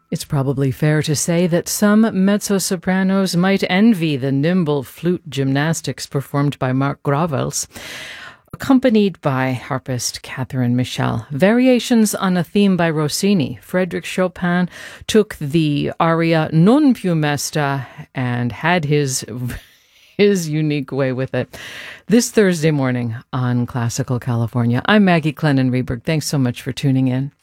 It's probably fair to say that some mezzo-sopranos might envy the nimble flute gymnastics performed by Mark Gravels, accompanied by harpist Catherine Michel. Variations on a theme by Rossini. Frédéric Chopin took the aria Non più mesta and had his unique way with it. This Thursday morning on Classical California. I'm Maggie Clennon Reberg. Thanks so much for tuning in.